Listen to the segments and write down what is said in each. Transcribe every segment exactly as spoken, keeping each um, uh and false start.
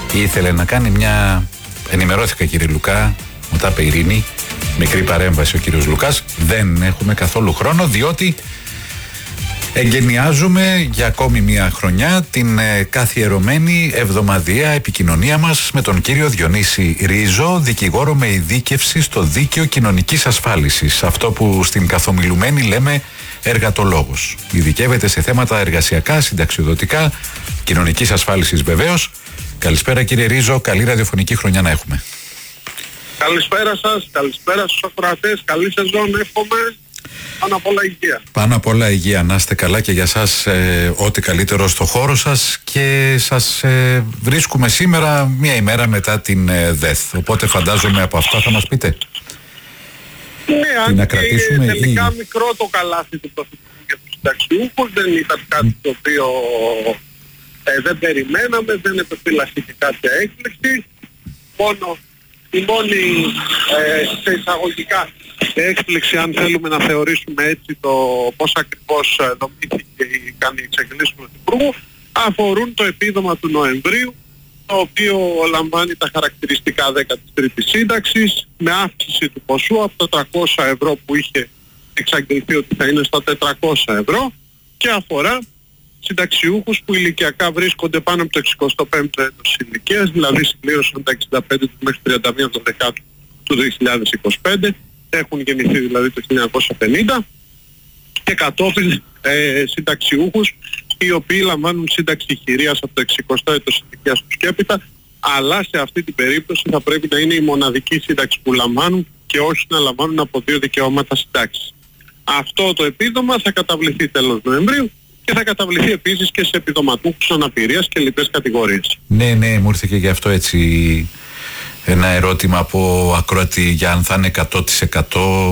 ήθελε να κάνει μια. Ενημερώθηκα, κύριε Λουκά, μου τα είπε η Ειρήνη. Μικρή παρέμβαση ο κύριος Λουκάς. Δεν έχουμε καθόλου χρόνο, διότι εγκαινιάζουμε για ακόμη μια χρονιά την ε, καθιερωμένη εβδομαδιαία επικοινωνία μας με τον κύριο Διονύση Ρίζο, δικηγόρο με ειδίκευση στο δίκαιο κοινωνικής ασφάλισης. Αυτό που στην καθομιλουμένη λέμε εργατολόγος. Ειδικεύεται σε θέματα εργασιακά, συνταξιοδοτικά, κοινωνικής ασφάλισης βεβαίως. Καλησπέρα, κύριε Ρίζο, καλή ραδιοφωνική χρονιά να έχουμε. Καλησπέρα σας, καλησπέρα στους ακροατές, καλή σεζόν εύχομαι. Πάνω απ' όλα υγεία. Πάνω απ' όλα υγεία, να είστε καλά και για σας ε, ό,τι καλύτερο στο χώρο σας, και σας ε, βρίσκουμε σήμερα μία ημέρα μετά την ε, ΔΕΘ, οπότε φαντάζομαι από αυτά θα μας πείτε. Ναι, αν να και κρατήσουμε τελικά ή... μικρό το καλάθι του Πρωθυπουργού για τους συνταξιούχους, δεν ήταν κάτι το οποίο ε, δεν περιμέναμε, δεν επιφύλασε κάποια έκπληξη. Μόνο η μόνη ε, σε εισαγωγικά έκπληξη, αν θέλουμε να θεωρήσουμε έτσι το πώς ακριβώς δομήθηκε η κάνει εξαγγελίες του Πρωθυπουργού, αφορούν το επίδομα του Νοεμβρίου, το οποίο λαμβάνει τα χαρακτηριστικά δέκατη τρίτη σύνταξης, με αύξηση του ποσού από τα τριακόσια ευρώ που είχε εξαγγελθεί ότι θα είναι στα τετρακόσια ευρώ, και αφορά συνταξιούχους που ηλικιακά βρίσκονται πάνω από το εξηκοστό πέμπτο έτος ηλικίας, δηλαδή συμπλήρωσαν τα εξήντα πέντε του μέχρι τριάντα μία του δύο χιλιάδες είκοσι πέντε, έχουν γεννηθεί δηλαδή το χίλια εννιακόσια πενήντα, και κατόπιν ε, συνταξιούχους οι οποίοι λαμβάνουν σύνταξη χειρίας από το εξηκοστό έτος ηλικίας τους και έπειτα, αλλά σε αυτή την περίπτωση θα πρέπει να είναι η μοναδική σύνταξη που λαμβάνουν και όχι να λαμβάνουν από δύο δικαιώματα συντάξης. Αυτό το επίδομα θα καταβληθεί τέλος Νοεμβρίου και θα καταβληθεί επίσης και σε επιδοματούχους αναπηρίας και λοιπές κατηγορίες. Ναι, ναι, μου ήρθε και γι' αυτό έτσι ένα ερώτημα από ακροατή για αν θα είναι εκατό τοις εκατό,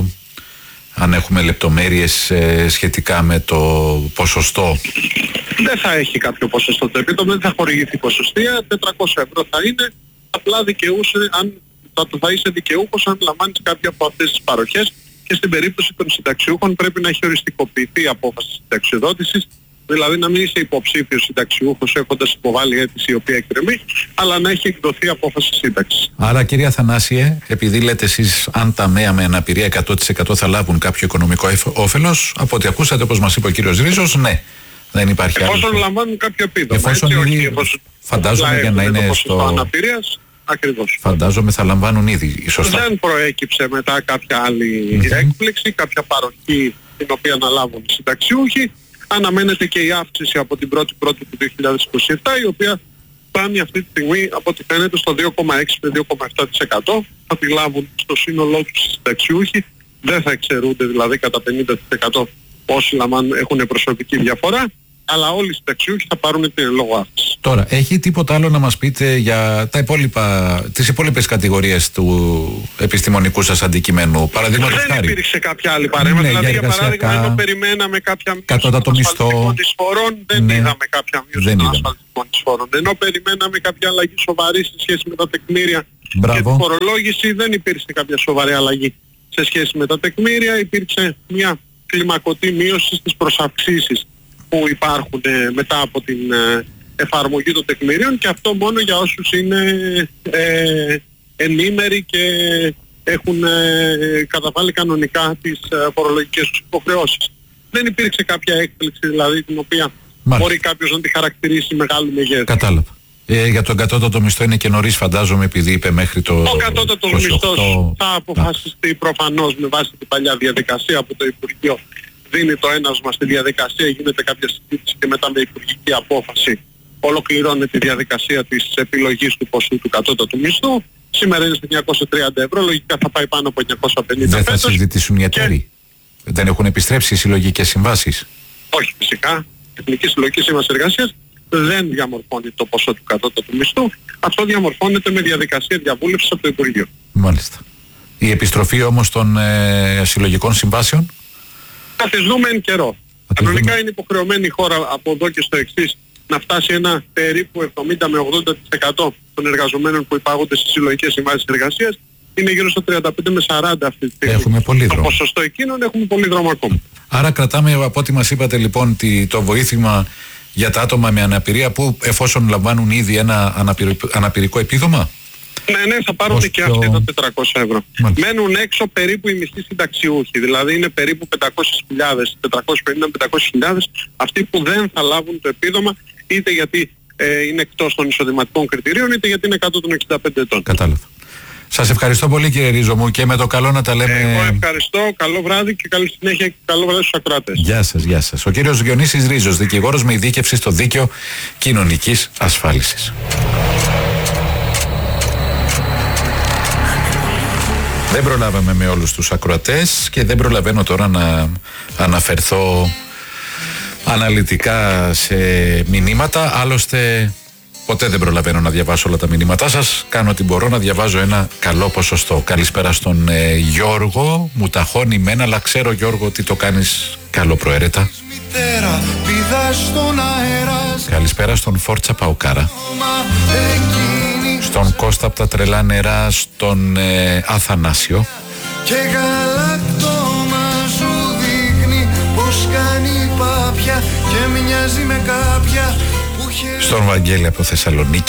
αν έχουμε λεπτομέρειες ε, σχετικά με το ποσοστό. Δεν θα έχει κάποιο ποσοστό το επίδομα, δεν θα χορηγηθεί ποσοστία, τετρακόσια ευρώ θα είναι, απλά δικαιούσε, αν θα, θα είσαι δικαιούχος αν λαμβάνεις κάποια από αυτές τις παροχές, και στην περίπτωση των συνταξιούχων πρέπει να έχει οριστικοποιηθεί η απόφαση συνταξιοδότησης, δηλαδή να μην είσαι υποψήφιος συνταξιούχος έχοντας υποβάλει αίτηση η οποία εκκρεμεί, αλλά να έχει εκδοθεί απόφαση σύνταξης. Άρα, κύριε Αθανάσιε, επειδή λέτε εσείς αν τα ΜΕΑ με αναπηρία εκατό τοις εκατό θα λάβουν κάποιο οικονομικό όφελος, από ό,τι ακούσατε, όπως μας είπε ο κύριος Ρίζος, ναι, δεν υπάρχει άλλο. Εφόσον λαμβάνουν κάποιο επίδομα. Εφόσον έτσι, ήδη, όχι, εφόσον φαντάζομαι για να είναι στο... αναπηρίας, ακριβώς. Φαντάζομαι θα λαμβάνουν ήδη, σωστά. Δεν προέκυψε μετά κάποια άλλη mm-hmm. έκπληξη, κάποια παροχή την οποία να λάβουν οι συνταξιούχοι. Αναμένεται και η αύξηση από την πρώτη πρώτη του δύο χιλιάδες είκοσι επτά, η οποία φτάνει αυτή τη στιγμή από ό,τι φαίνεται στο δύο κόμμα έξι με δύο κόμμα επτά τοις εκατό. Θα τη λάβουν στο σύνολό τους οι συνταξιούχοι. Δεν θα εξαιρούνται δηλαδή κατά πενήντα τοις εκατό όσοι λαμβάνουν, έχουν προσωπική διαφορά, αλλά όλοι οι συνταξιούχοι θα πάρουν την λόγω αύξηση. Τώρα, έχει τίποτα άλλο να μας πείτε για τα υπόλοιπα, τις υπόλοιπες κατηγορίες του επιστημονικού σας αντικειμένου? Παραδείγματος χάρη. Δεν υπήρξε κάποια άλλη παρέμβαση. Ναι, δηλαδή, για, για παράδειγμα, ενώ περιμέναμε κάποια μείωση κατώτατο των μισθό, ασφαλιστικών εισφορών, δεν ναι, είδαμε κάποια μείωση δεν των είδαμε. ασφαλιστικών εισφορών. Ενώ περιμέναμε κάποια αλλαγή σοβαρή σε σχέση με τα τεκμήρια Μπράβο. και τη φορολόγηση, δεν υπήρξε κάποια σοβαρή αλλαγή σε σχέση με τα τεκμήρια. Υπήρξε μια κλιμακωτή μείωση στις προσαυξήσεις που υπάρχουν ε, μετά από την ε, εφαρμογή των τεκμηρίων, και αυτό μόνο για όσους είναι ε, ενήμεροι και έχουν ε, καταβάλει κανονικά τις ε, φορολογικές τους υποχρεώσεις. Δεν υπήρξε κάποια έκπληξη δηλαδή την οποία Μάλιστα. μπορεί κάποιος να τη χαρακτηρίσει μεγάλου μεγέθους. Κατάλαβα. Ε, για τον κατώτατο μισθό είναι και νωρίς, φαντάζομαι, επειδή είπε μέχρι το Ο κατώτατος μισθός θα αποφασιστεί προφανώς με βάση την παλιά διαδικασία που το Υπουργείο δίνει το ένασμα στη διαδικασία, γίνεται κάποια συζήτηση και μετά με υπουργική απόφαση ολοκληρώνεται η διαδικασία της επιλογής του ποσού του κατώτατου μισθού. Σήμερα είναι στα εννιακόσια τριάντα ευρώ, λογικά θα πάει πάνω από εννιακόσια πενήντα. Δεν θα συζητήσουν οι εταίροι. Και... δεν έχουν επιστρέψει οι συλλογικές συμβάσεις? Όχι, φυσικά. Η Εθνική Συλλογική Σύμβαση Εργασίας δεν διαμορφώνει το ποσό του κατώτατου μισθού. Αυτό διαμορφώνεται με διαδικασία διαβούλευσης από το Υπουργείο. Μάλιστα. Η επιστροφή όμως των ε, συλλογικών συμβάσεων? Θα τις δούμε εν καιρό. Κανονικά είναι υποχρεωμένη η χώρα από εδώ και στο εξής να φτάσει ένα περίπου εβδομήντα με ογδόντα τοις εκατό των εργαζομένων που υπάγονται στις συλλογικές συμβάσεις εργασίας. Είναι γύρω στο τριάντα πέντε με σαράντα αυτή τη στιγμή. Έχουμε πολύ δρόμο. Το ποσοστό εκείνων έχουμε πολύ δρόμο ακόμα. Άρα κρατάμε, από ό,τι μας είπατε λοιπόν, το βοήθημα για τα άτομα με αναπηρία που εφόσον λαμβάνουν ήδη ένα αναπηρικό, αναπηρικό επίδομα. Ναι, ναι, θα πάρουν και πιο... αυτοί τα τετρακόσια ευρώ. Μάλιστα. Μένουν έξω περίπου οι μισθοί συνταξιούχοι, δηλαδή είναι περίπου πεντακόσιες χιλιάδες, τετρακόσιες πενήντα με πεντακόσιες χιλιάδες αυτοί που δεν θα λάβουν το επίδομα, είτε γιατί ε, είναι εκτός των εισοδηματικών κριτηρίων, είτε γιατί είναι κάτω των εξήντα πέντε ετών. Κατάλαβα. Σας ευχαριστώ πολύ κύριε Ρίζο μου και με το καλό να τα λέμε. Εγώ ευχαριστώ, καλό βράδυ και καλή συνέχεια και καλό βράδυ στους ακροατές. Γεια σας, γεια σας. Ο κύριος Διονύσης Ρίζος, δικηγόρος με ειδίκευση στο δίκαιο κοινωνικής ασφάλισης. Δεν προλάβαμε με όλους τους ακροατές και δεν προλαβαίνω τώρα να αναφερθώ αναλυτικά σε μηνύματα. Άλλωστε ποτέ δεν προλαβαίνω να διαβάσω όλα τα μηνύματά σας. Κάνω ό,τι μπορώ να διαβάζω ένα καλό ποσοστό. Καλησπέρα στον ε, Γιώργο. Μου ταχώνει μένα, αλλά ξέρω Γιώργο ότι το κάνεις καλό προαίρετα. Καλησπέρα στον Φόρτσα Παουκάρα. Στον Κώστα από τα τρελά νερά, στον ε, Αθανάσιο. Και γαλακτόμα σου δείχνει πως κάνει πάπια και μοιάζει με κάποια που στον Βαγγέλη από Θεσσαλονίκη.